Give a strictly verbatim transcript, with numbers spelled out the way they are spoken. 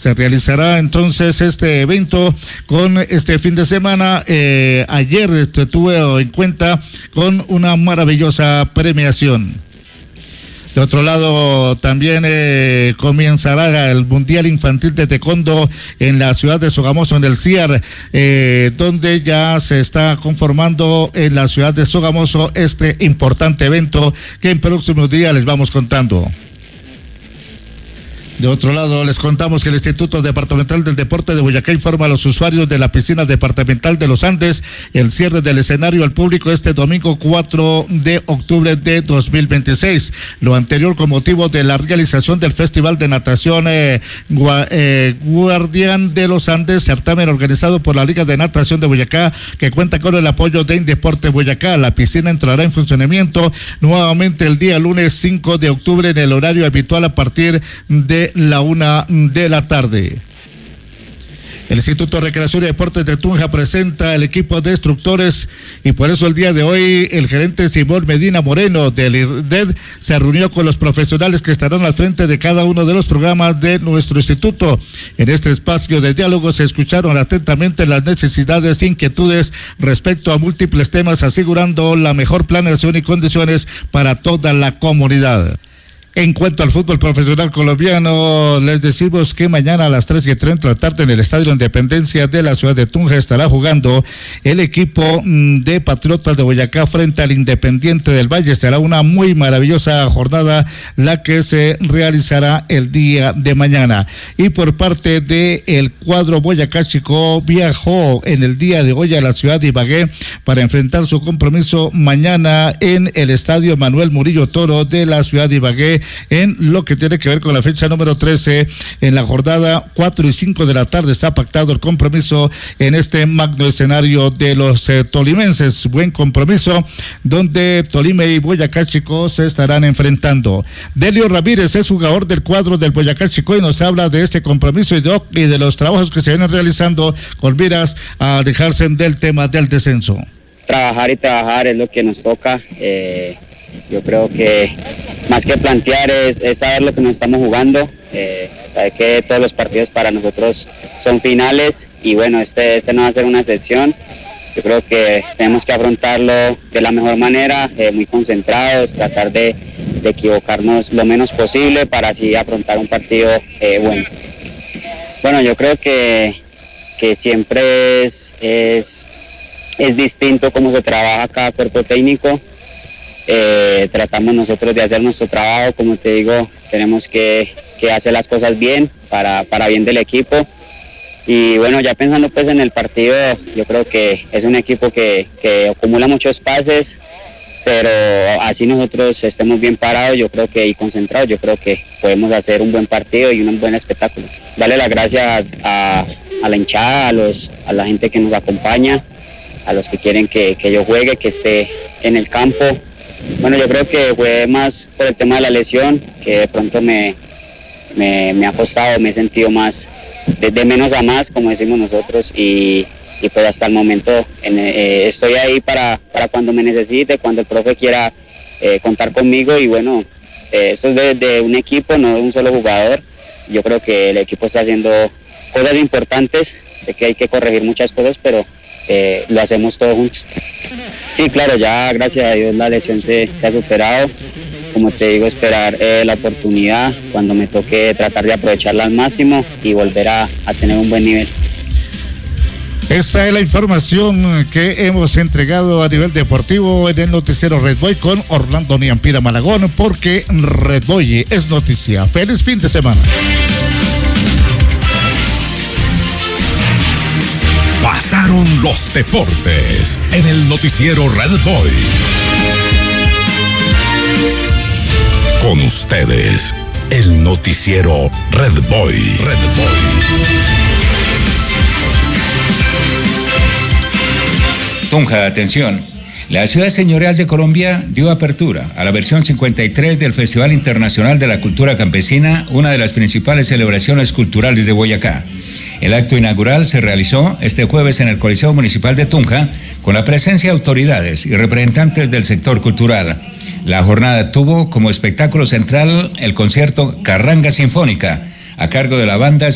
Se realizará entonces este evento con este fin de semana. Eh, ayer se tuvo en cuenta con una maravillosa premiación. De otro lado, también eh, comenzará el Mundial Infantil de Taekwondo en la ciudad de Sogamoso, en el C I A R, eh, donde ya se está conformando en la ciudad de Sogamoso este importante evento que en próximos días les vamos contando. De otro lado, les contamos que el Instituto Departamental del Deporte de Boyacá informa a los usuarios de la piscina departamental de los Andes el cierre del escenario al público este domingo cuatro de octubre de dos mil veintiséis. Lo anterior con motivo de la realización del Festival de Natación eh, Gua, eh, Guardián de los Andes, certamen organizado por la Liga de Natación de Boyacá, que cuenta con el apoyo de Indeporte Boyacá. La piscina entrará en funcionamiento nuevamente el día lunes cinco de octubre en el horario habitual a partir de la una de la tarde. El Instituto de Recreación y Deportes de Tunja presenta el equipo de instructores y por eso el día de hoy el gerente Simón Medina Moreno del I R D E D se reunió con los profesionales que estarán al frente de cada uno de los programas de nuestro instituto. En este espacio de diálogo se escucharon atentamente las necesidades e inquietudes respecto a múltiples temas, asegurando la mejor planeación y condiciones para toda la comunidad. En cuanto al fútbol profesional colombiano, les decimos que mañana a las tres y treinta de la tarde en el Estadio Independencia de la ciudad de Tunja estará jugando el equipo de Patriotas de Boyacá frente al Independiente del Valle. Estará una muy maravillosa jornada la que se realizará el día de mañana. Y por parte del cuadro Boyacá Chico, viajó en el día de hoy a la ciudad de Ibagué para enfrentar su compromiso mañana en el Estadio Manuel Murillo Toro de la ciudad de Ibagué, en lo que tiene que ver con la fecha número trece. En la jornada cuatro y cinco de la tarde está pactado el compromiso en este magno escenario de los eh, tolimenses. Buen compromiso donde Tolima y Boyacá Chico se estarán enfrentando. Delio Ramírez es jugador del cuadro del Boyacá Chico y nos habla de este compromiso y de, y de los trabajos que se vienen realizando con miras a dejarse del tema del descenso. Trabajar y trabajar es lo que nos toca. eh... Yo creo que más que plantear es, es saber lo que nos estamos jugando, eh, saber que todos los partidos para nosotros son finales y bueno, este, este no va a ser una excepción. Yo creo que tenemos que afrontarlo de la mejor manera, eh, muy concentrados, tratar de, de equivocarnos lo menos posible para así afrontar un partido eh, bueno. Bueno, yo creo que, que siempre es, es, es distinto cómo se trabaja cada cuerpo técnico. Eh, tratamos nosotros de hacer nuestro trabajo, como te digo, tenemos que, que hacer las cosas bien para, para bien del equipo y bueno, ya pensando pues en el partido, yo creo que es un equipo que, que acumula muchos pases, pero así nosotros estemos bien parados, yo creo que y concentrados, yo creo que podemos hacer un buen partido y un buen espectáculo. Darle las gracias a, a la hinchada, a, los, a la gente que nos acompaña, a los que quieren que, que yo juegue, que esté en el campo. Bueno, yo creo que fue más por el tema de la lesión, que de pronto me, me, me ha costado, me he sentido más, de, de menos a más, como decimos nosotros, y, y pues hasta el momento en, eh, estoy ahí para, para cuando me necesite, cuando el profe quiera eh, contar conmigo, y bueno, eh, esto es de, de un equipo, no de un solo jugador. Yo creo que el equipo está haciendo cosas importantes, sé que hay que corregir muchas cosas, pero eh, lo hacemos todos juntos. Sí, claro, ya gracias a Dios la lesión se, se ha superado. Como te digo, esperar eh, la oportunidad cuando me toque tratar de aprovecharla al máximo y volver a, a tener un buen nivel. Esta es la información que hemos entregado a nivel deportivo en el noticiero Red Boy con Orlando Niampira Malagón, porque Red Boy es noticia. Feliz fin de semana. Pasaron los deportes en el noticiero Red Boy. Con ustedes, el noticiero Red Boy. Red Boy. Tunja, atención. La Ciudad Señorial de Colombia dio apertura a la versión cincuenta y tres del Festival Internacional de la Cultura Campesina, una de las principales celebraciones culturales de Boyacá. El acto inaugural se realizó este jueves en el Coliseo Municipal de Tunja con la presencia de autoridades y representantes del sector cultural. La jornada tuvo como espectáculo central el concierto Carranga Sinfónica a cargo de la banda